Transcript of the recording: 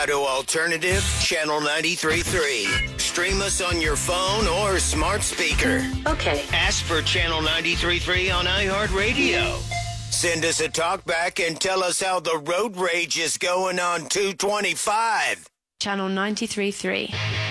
Colorado Alternative, Channel 93.3. Stream us on your phone or smart speaker. Okay. Ask for Channel 93.3 on iHeartRadio. Send us a talk back and tell us how the road rage is going on 225. Channel 93.3.